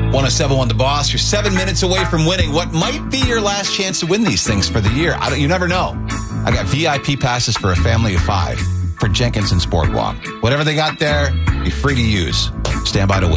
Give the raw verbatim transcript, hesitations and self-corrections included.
one oh seven point one The Boss. You're seven minutes away from winning what might be your last chance to win these things for the year. I don't, you never know. I got V I P passes for a family of five for Jenkinson's Boardwalk. Whatever they got there, be free to use. Stand by to win.